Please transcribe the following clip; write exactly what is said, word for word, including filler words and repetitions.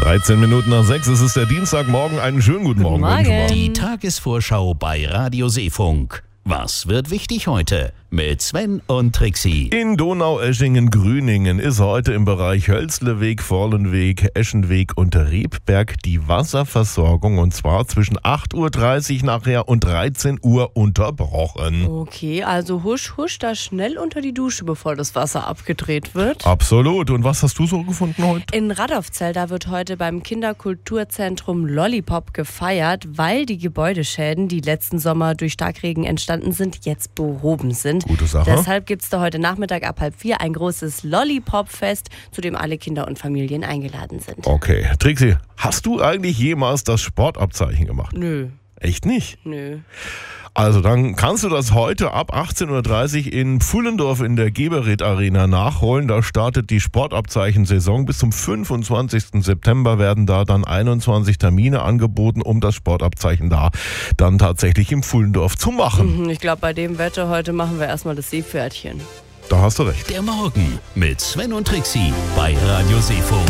dreizehn Minuten nach sechs, es ist der Dienstagmorgen. Einen schönen guten Morgen. Morgen. Morgen. Die Tagesvorschau bei Radio Seefunk. Was wird wichtig heute? Mit Sven und Trixie. In Donaueschingen-Grüningen ist heute im Bereich Hölzleweg, Vorlenweg, Eschenweg und Rebberg die Wasserversorgung und zwar zwischen acht Uhr dreißig nachher und dreizehn Uhr unterbrochen. Okay, also husch, husch, da schnell unter die Dusche, bevor das Wasser abgedreht wird. Absolut. Und was hast du so gefunden heute? In Radolfzell, da wird heute beim Kinderkulturzentrum Lollipop gefeiert, weil die Gebäudeschäden, die letzten Sommer durch Starkregen entstanden sind, jetzt behoben sind. Gute Sache. Deshalb gibt es da heute Nachmittag ab halb vier ein großes Lollipop-Fest, zu dem alle Kinder und Familien eingeladen sind. Okay. Trixie, hast du eigentlich jemals das Sportabzeichen gemacht? Nö, Echt nicht? nö. Also dann kannst du das heute ab achtzehn Uhr dreißig in Pfullendorf in der Geberit Arena nachholen. Da startet die Sportabzeichensaison. Bis zum fünfundzwanzigsten September werden da dann einundzwanzig Termine angeboten, um das Sportabzeichen da dann tatsächlich im Pfullendorf zu machen. Ich glaube, bei dem Wetter heute machen wir erstmal das Seepferdchen. Da hast du recht. Der Morgen mit Sven und Trixie bei Radio Seefunk.